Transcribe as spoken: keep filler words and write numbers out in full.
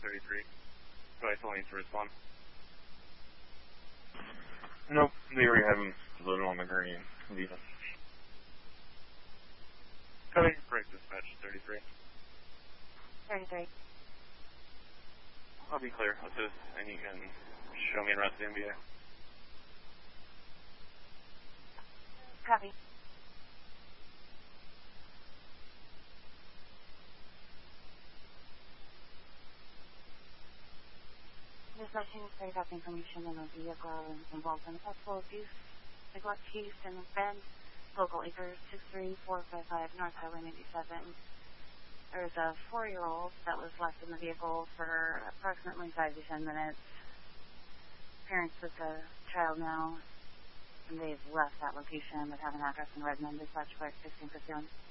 thirty-three. So I still need to respond. Nope, they already have him loaded on the green. Visa. Copy, break dispatch thirty-three. thirty-three. I'll be clear, assist, and you can show me the rest of the M B A. Copy. Dispatching is very got information on a vehicle involved in sexual abuse, neglect, use, and bend. Local acres two three four five five North Highway ninety-seven. There's a four-year-old that was left in the vehicle for approximately five to ten minutes. Parents with the child now, and they've left that location but have an address in Redmond. Dispatch quick, fifteen fifty-one.